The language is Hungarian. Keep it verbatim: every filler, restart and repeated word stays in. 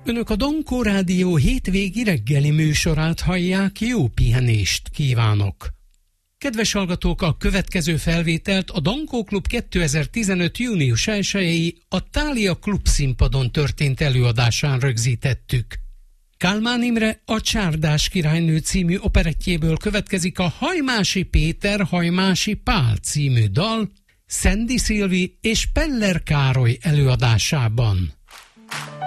Önök a Dankó Rádió hétvégi reggeli műsorát hallják, jó pihenést kívánok! Kedves hallgatók, a következő felvételt a Dankó Klub kétezer-tizenöt. június elsejei a Thália Klub színpadon történt előadásán rögzítettük. Kálmán Imre a Csárdás királynő című operettjéből következik a Hajmási Péter, Hajmási Pál című dal, Szendi Szilvi és Peller Károly előadásában.